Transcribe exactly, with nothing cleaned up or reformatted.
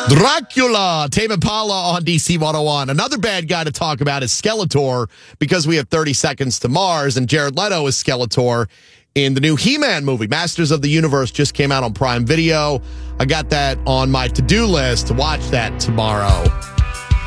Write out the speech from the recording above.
Dracula, Tame Impala on D C one oh one. Another bad guy to talk about is Skeletor, because we have thirty seconds to Mars, and Jared Leto is Skeletor in the new He-Man movie. Masters of the Universe just came out on Prime Video. I got that on my to-do list to watch that tomorrow.